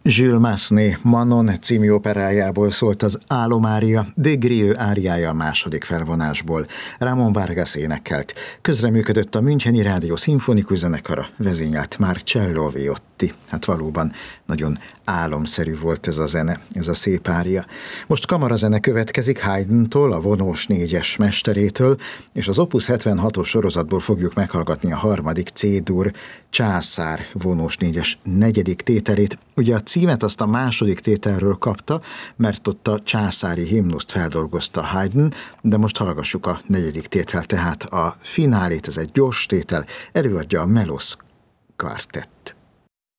Jules Massenet Manon című operájából szólt az Álomária, de Grieux áriája a második felvonásból. Ramón Vargas énekelt. Közreműködött a Müncheni Rádió Szimfonikus Zenekara, vezényelt Marcello Viotti. Hát valóban nagyon álomszerű volt ez a zene, ez a szép ária. Most kamarazene következik Haydntól, a vonós négyes mesterétől, és az Opus 76-os sorozatból fogjuk meghallgatni a harmadik C-dur Császár vonós négyes negyedik tételét. Ugye a címet azt a második tételről kapta, mert ott a császári himnuszt feldolgozta Haydn, de most hallgassuk a negyedik tétel, tehát a finálét, ez egy gyors tétel, előadja a Melos Quartet.